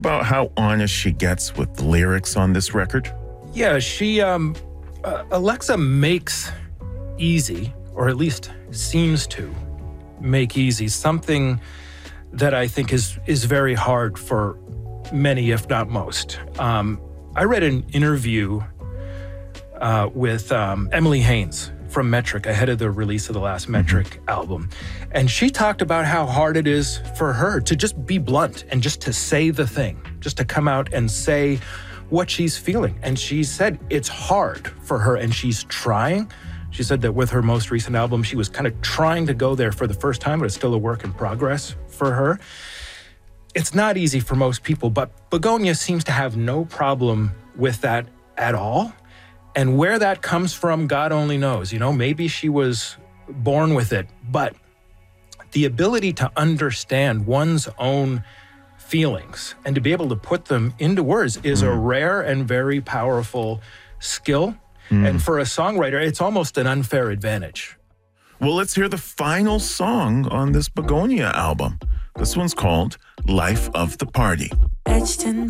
about how honest she gets with the lyrics on this record? Yeah, Alexa makes easy, or at least seems to make easy, something that I think is very hard for many, if not most. I read an interview with Emily Haines from Metric ahead of the release of the last Metric album. And she talked about how hard it is for her to just be blunt and just to say the thing, just to come out and say what she's feeling. And she said it's hard for her and she's trying. She said that with her most recent album, she was kind of trying to go there for the first time, but it's still a work in progress for her. It's not easy for most people, but Begonia seems to have no problem with that at all. And where that comes from, God only knows. You know, maybe she was born with it, but the ability to understand one's own feelings and to be able to put them into words is a rare and very powerful skill. And for a songwriter, it's almost an unfair advantage. Well, let's hear the final song on this Begonia album. This one's called Life of the Party. Etched in